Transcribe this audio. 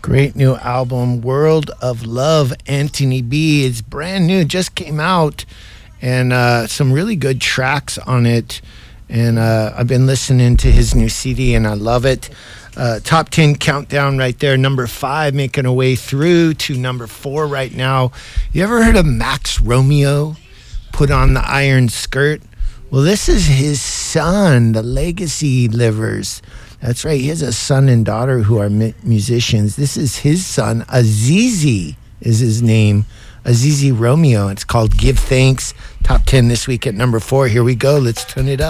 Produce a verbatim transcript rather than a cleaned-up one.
Great new album, World of Love, Anthony B. It's brand new, just came out, and uh, some really good tracks on it. And uh, I've been listening to his new C D, and I love it. Uh, top ten countdown right there. Number five, making a way through to number four right now. You ever heard of Max Romeo? Put on the iron skirt. Well, this is his son, the Legacy Livers. That's right. He has a son and daughter who are mu- musicians. This is his son, Azizi is his name. Azizi Romeo. It's called Give Thanks. Top ten this week at number four. Here we go. Let's turn it up.